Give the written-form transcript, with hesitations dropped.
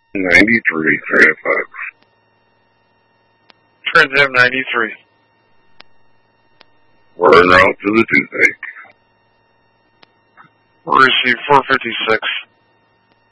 93, Fairfax. Trans-Am 93. We're en route to the toothache. Receive 456.